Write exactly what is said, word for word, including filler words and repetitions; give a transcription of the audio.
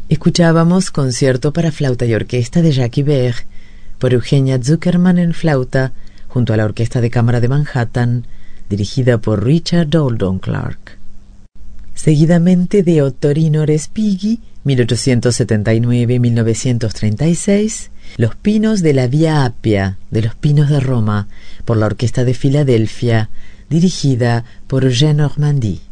Escuchábamos Concierto para flauta y orquesta de Jacques Ibert por Eugenia Zuckerman en flauta junto a la Orquesta de Cámara de Manhattan, dirigida por Richard Doldon Clark. Seguidamente de Ottorino Respighi, mil ochocientos setenta y nueve a mil novecientos treinta y seis, Los Pinos de la Vía Appia, de los Pinos de Roma, por la Orquesta de Filadelfia, dirigida por Eugène Ormandy.